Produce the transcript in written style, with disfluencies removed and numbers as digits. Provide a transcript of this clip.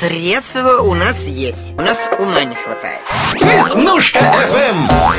Средства у нас есть, у нас ума не хватает. Веснушка FM.